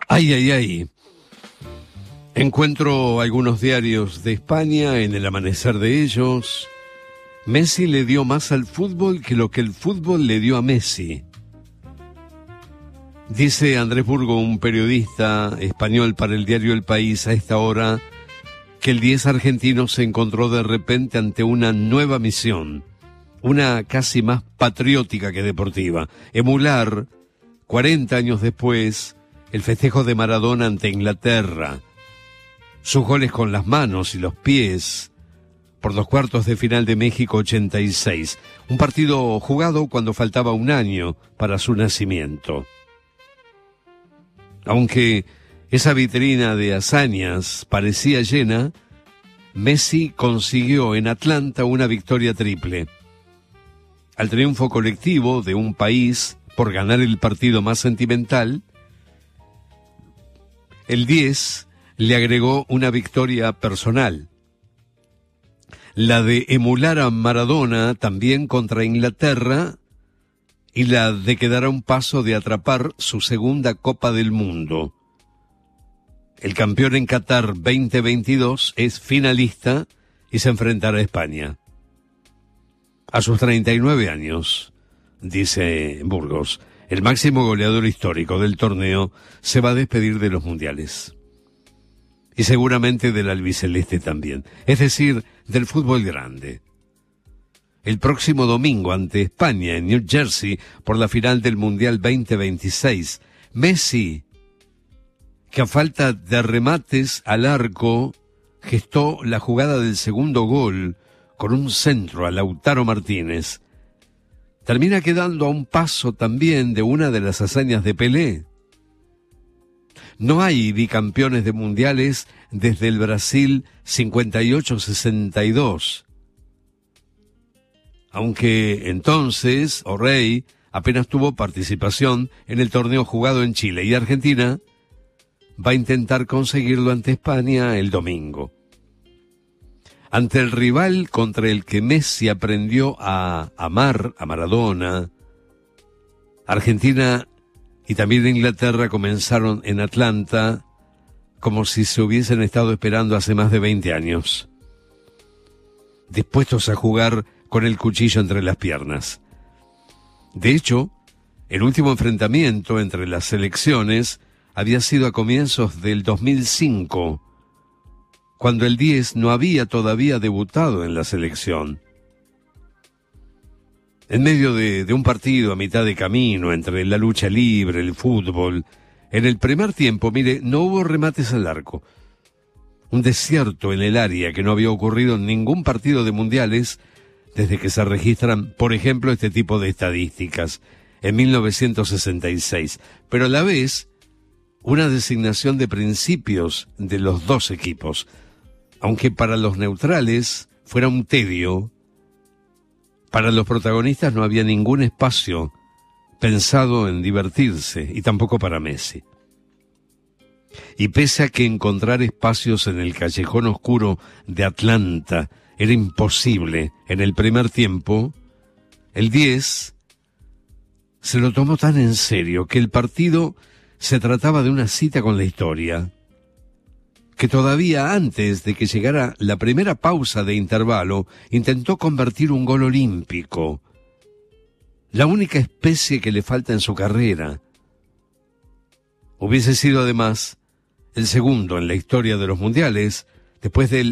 Ay, ay, ay. Encuentro algunos diarios de España en el amanecer de ellos. Messi le dio más al fútbol que lo que el fútbol le dio a Messi. Dice Andrés Burgo, un periodista español para el diario El País a esta hora, que el 10 argentino se encontró de repente ante una nueva misión, una casi más patriótica que deportiva: emular, 40 años después, el festejo de Maradona ante Inglaterra, sus goles con las manos y los pies por los cuartos de final de México 86, un partido jugado cuando faltaba un año para su nacimiento. Aunque esa vitrina de hazañas parecía llena, Messi consiguió en Atlanta una victoria triple. Al triunfo colectivo de un país por ganar el partido más sentimental, el 10 le agregó una victoria personal, la de emular a Maradona también contra Inglaterra y la de quedar a un paso de atrapar su segunda Copa del Mundo. El campeón en Qatar 2022 es finalista y se enfrentará a España. A sus 39 años, dice Burgos, el máximo goleador histórico del torneo se va a despedir de los mundiales. Y seguramente del albiceleste también, es decir, del fútbol grande. El próximo domingo ante España en New Jersey por la final del Mundial 2026, Messi, que a falta de remates al arco, gestó la jugada del segundo gol con un centro a Lautaro Martínez, termina quedando a un paso también de una de las hazañas de Pelé. No hay bicampeones de mundiales desde el Brasil 58-62. Aunque entonces O'Reilly apenas tuvo participación en el torneo jugado en Chile, y Argentina va a intentar conseguirlo ante España el domingo. Ante el rival contra el que Messi aprendió a amar a Maradona, Argentina y también Inglaterra comenzaron en Atlanta como si se hubiesen estado esperando hace más de 20 años, dispuestos a jugar con el cuchillo entre las piernas. De hecho, el último enfrentamiento entre las selecciones había sido a comienzos del 2005, cuando el 10 no había todavía debutado en la selección. En medio de un partido a mitad de camino entre la lucha libre, el fútbol, en el primer tiempo, mire, no hubo remates al arco. Un desierto en el área que no había ocurrido en ningún partido de mundiales desde que se registran, por ejemplo, este tipo de estadísticas, en 1966. Pero a la vez, una designación de principios de los dos equipos. Aunque para los neutrales fuera un tedio, para los protagonistas no había ningún espacio pensado en divertirse, y tampoco para Messi. Y pese a que encontrar espacios en el callejón oscuro de Atlanta era imposible en el primer tiempo, el 10 se lo tomó tan en serio que el partido se trataba de una cita con la historia, que todavía antes de que llegara la primera pausa de intervalo, intentó convertir un gol olímpico, la única especie que le falta en su carrera. Hubiese sido además el segundo en la historia de los mundiales, después del